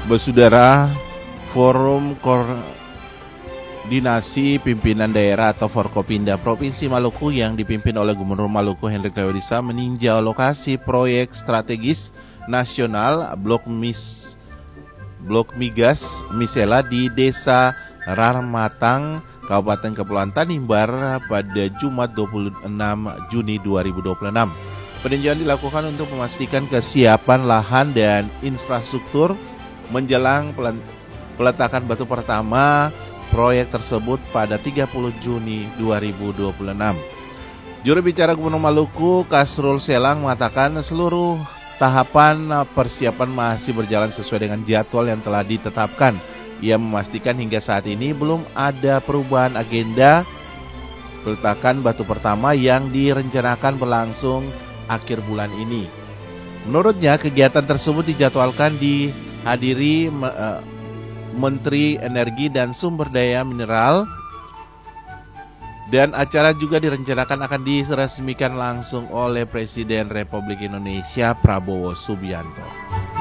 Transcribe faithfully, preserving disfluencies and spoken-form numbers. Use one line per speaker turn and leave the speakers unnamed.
Bersaudara, Forum Koordinasi Pimpinan Daerah atau Forkopimda Provinsi Maluku yang dipimpin oleh Gubernur Maluku Hendrik Leodisa meninjau lokasi proyek strategis nasional Blok Mis Blok Migas Misela di Desa Rarmatang, Kabupaten Kepulauan Tanimbar pada Jumat dua puluh enam Juni dua ribu dua puluh enam. Peninjauan dilakukan untuk memastikan kesiapan lahan dan infrastruktur menjelang peletakan batu pertama proyek tersebut pada tiga puluh Juni dua ribu dua puluh enam. Juru bicara Gubernur Maluku, Kasrul Selang, mengatakan seluruh tahapan persiapan masih berjalan sesuai dengan jadwal yang telah ditetapkan. Ia memastikan hingga saat ini belum ada perubahan agenda peletakan batu pertama yang direncanakan berlangsung akhir bulan ini. Menurutnya, kegiatan tersebut dijadwalkan dihadiri uh, Menteri Energi dan Sumber Daya Mineral, dan acara juga direncanakan akan diresmikan langsung oleh Presiden Republik Indonesia Prabowo Subianto.